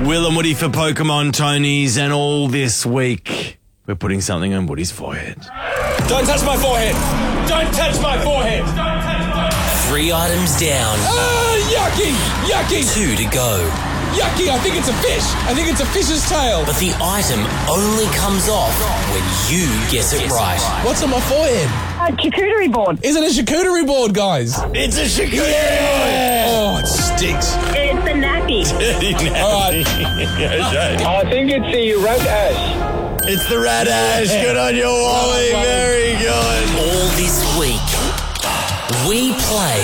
Will and Woody for Pokemon Tonys, and all this week we're putting something on Woody's forehead. Don't touch my forehead! Don't touch my forehead! 3 items down. Yucky! Yucky! 2 to go. Yucky! I think it's a fish! I think it's a fish's tail! But the item only comes off when you guess it right. What's on my forehead? A charcuterie board. Is it a charcuterie board, guys? It's a charcuterie board! Oh, it stinks. It's a nappy. All right. I think it's the red ash. It's the rat ash. Good on you, Wally. Very good. All this week, we play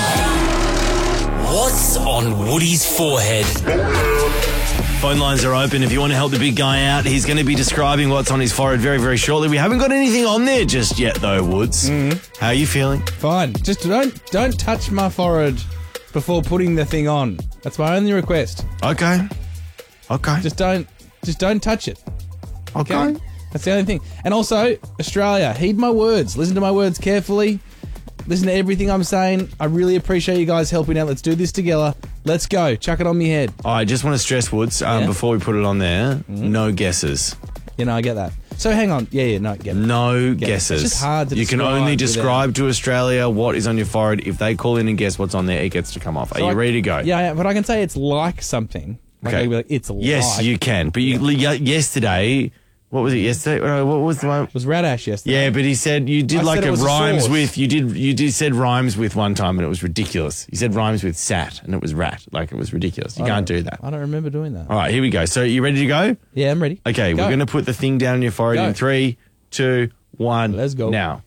What's on Woody's Forehead? Phone lines are open. If you want to help the big guy out, he's going to be describing what's on his forehead very, very shortly. We haven't got anything on there just yet, though, Woods. How are you feeling? Fine. Just don't touch my forehead before putting the thing on. That's my only request. Okay. Just don't touch it. Okay. That's the only thing. And also, Australia, heed my words. Listen to my words carefully. Listen to everything I'm saying. I really appreciate you guys helping out. Let's do this together. Let's go. Chuck it on me head. I just want to stress, Woods, before we put it on there, no guesses. You know, I get that. So hang on. Yeah, no, get it. No Get it. guesses. It's just hard to You can describe only without- describe to Australia what is on your forehead. If they call in and guess what's on there, it gets to come off. Are you ready to go? Yeah, but I can say it's like something. Like, Okay. I can be like, it's like. Yes, you can. But yesterday, what was it yesterday? What was the one? It was radish yesterday. Yeah, but he said you did I like said it a was a rhymes sauce. with you did said rhymes with one time and it was ridiculous. You said rhymes with sat and it was rat. Like it was ridiculous. You can't do that. I don't remember doing that. All right, here we go. So you ready to go? Yeah, I'm ready. Okay, Go. we're going to put the thing down on your forehead Go. in 3, 2, 1. Let's go. Now.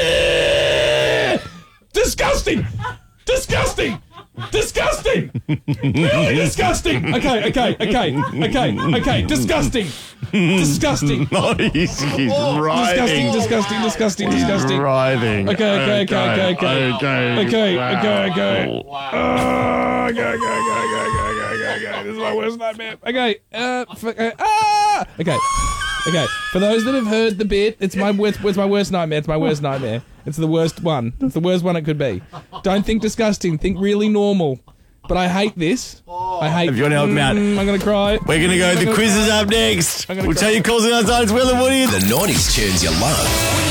Disgusting! Disgusting! Disgusting! Really disgusting! Okay. Disgusting! Disgusting! Oh, he's writhing. Disgusting! He's writhing. Okay. Okay. This is my worst nightmare. Okay. Okay. For those that have heard the bit, it's my worst nightmare. It's my worst nightmare. It's the worst one. It's the worst one it could be. Don't think disgusting. Think really normal. But I hate this. I hate. If you want to help me out. I'm gonna cry. We're going to go. The quiz is up next. I'm gonna We'll cry. tell you calls and outside. It's Will and Woody. The 90s tunes you love.